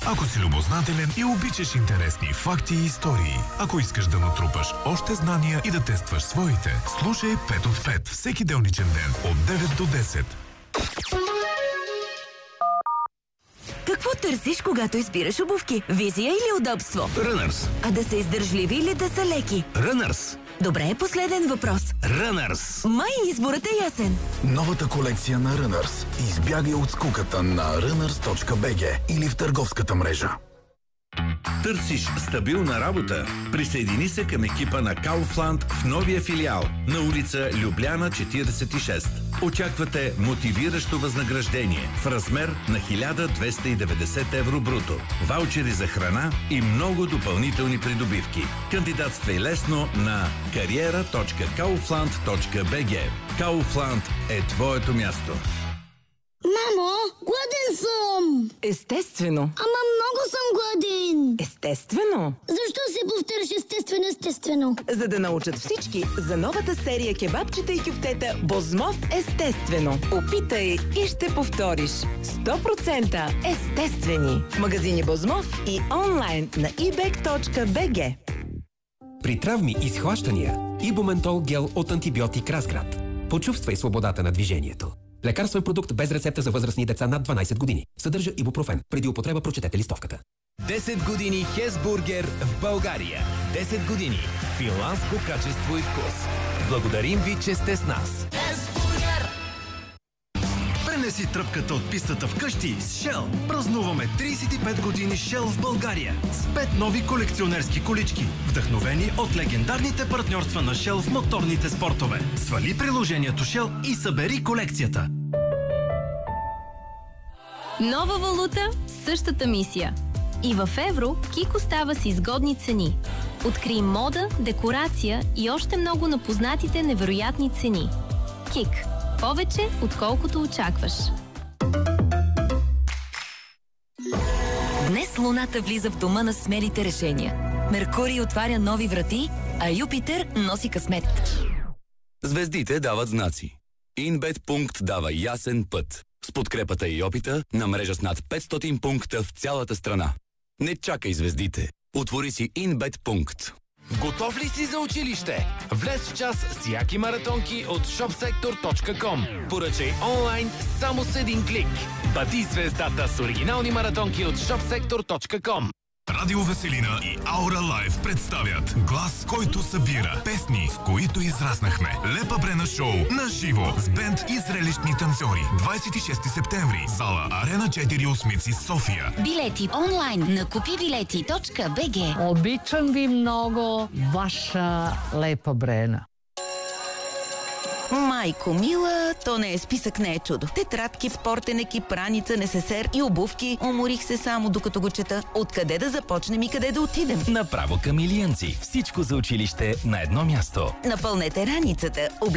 Ако си любознателен и обичаш интересни факти и истории, ако искаш да натрупаш още знания и да тестваш своите, слушай 5 от 5 всеки делничен ден от 9 до 10. Какво търсиш, когато избираш обувки? Визия или удобство? Runners. А да са издържливи или да са леки? Runners. Добре, последен въпрос. Runners. Май изборът е ясен. Новата колекция на Runners. Избягай от скуката на runners.bg или в търговската мрежа. Търсиш стабилна работа? Присъедини се към екипа на Kaufland в новия филиал на улица Любляна 46. Очаквате мотивиращо възнаграждение в размер на 1290 евро бруто, ваучери за храна и много допълнителни придобивки. Кандидатствай лесно на кариера.kaufland.bg. Kaufland е твоето място. Мамо, гладен съм! Естествено. Ама много съм гладен! Естествено. Защо се повтаряш естествено? За да научат всички за новата серия кебабчета и кюфтета Бозмов естествено. Опитай и ще повториш. 100% естествени. В магазини Бозмов и онлайн на ebek.bg. При травми и схващания Ибументол гел от антибиотик Разград. Почувствай свободата на движението. Лекарствен продукт без рецепта за възрастни деца над 12 години. Съдържа ибупрофен. Преди употреба прочетете листовката. 10 години Хесбургер в България. 10 години финландско качество и вкус. Благодарим ви, че сте с нас. Пренеси тръпката от пистата вкъщи с Shell. Празнуваме 35 години Shell в България с 5 нови колекционерски колички, вдъхновени от легендарните партньорства на Shell в моторните спортове. Свали приложението Shell и събери колекцията. Нова валута, същата мисия. И в евро Кик остава с изгодни цени. Открий мода, декорация и още много на познатите невероятни цени. Кик. Повече, отколкото очакваш. Днес Луната влиза в дома на смелите решения. Меркурий отваря нови врати, а Юпитер носи късмет. Звездите дават знаци. InBet дава ясен път. С подкрепата и опита на мрежа с над 500 пункта в цялата страна. Не чакай звездите. Отвори си InBet. Готов ли си за училище? Влез в час с яки маратонки от shopsector.com. Поръчай онлайн само с един клик. Бъди звездата с оригинални маратонки от shopsector.com. Радио Веселина и Аура Лайв представят глас, който събира, песни, с които израснахме. Лепа Брена шоу на живо с бенд и зрелищни танцори. 26 септември. Зала Арена 4 Осмици, София. Билети онлайн на купибилети.bg. Обичам ви много, ваша Лепа Брена. Майко мила, то не е списък, не е чудо. Тетрадки, спортен екип, раница, несесер и обувки. Уморих се само докато го чета. Откъде да започнем и къде да отидем? Направо към Илиянци. Всичко за училище на едно място. Напълнете раницата.